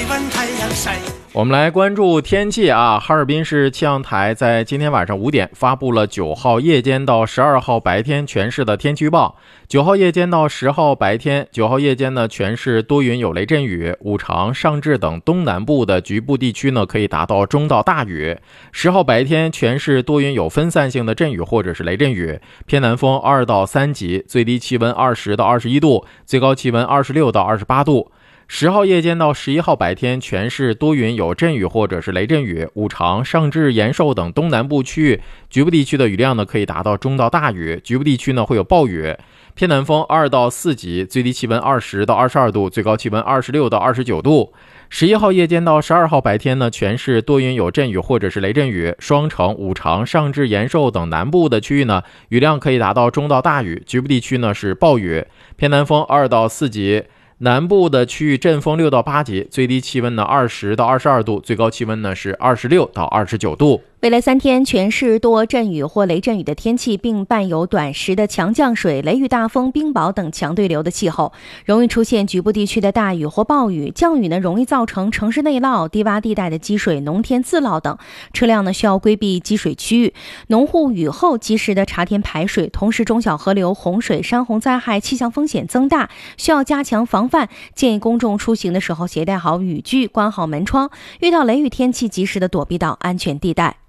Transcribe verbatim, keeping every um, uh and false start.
湾太阳晒。 我们来关注天气啊，哈尔滨市气象台在今天晚上五点发布了九号夜间到十二号白天全市的天气预报。九号夜间到十号白天，九号夜间呢全市多云有雷阵雨，五常、上至等东南部的局部地区呢可以达到中到大雨。十号白天全市多云有分散性的阵雨或者是雷阵雨，偏南风二到三级，最低气温二十到二十一度，最高气温二十六到二十八度。十号夜间到十一号白天，全市多云有阵雨或者是雷阵雨，五常、上至延寿等东南部区域局部地区的雨量呢可以达到中到大雨，局部地区呢会有暴雨，偏南风二到四级，最低气温二十到二十二度，最高气温二十六到二十九度。十一号夜间到十二号白天呢，全市多云有阵雨或者是雷阵雨，双城、五常、上至延寿等南部的区域呢雨量可以达到中到大雨，局部地区呢是暴雨，偏南风二到四级。南部的区域阵风六到八级，最低气温呢二十到二十二度，最高气温呢是二十六到二十九度。 未来三天全市多阵雨或雷阵雨的天气，并伴有短时的强降水、雷雨大风、冰雹等强对流的气候，容易出现局部地区的大雨或暴雨。降雨呢容易造成城市内涝、低洼地带的积水、农田自涝等，车辆呢需要规避积水区域。农户雨后及时的查填排水，同时中小河流洪水、山洪灾害气象风险增大，需要加强防范。建议公众出行的时候携带好雨具，关好门窗，遇到雷雨天气及时的躲避到安全地带。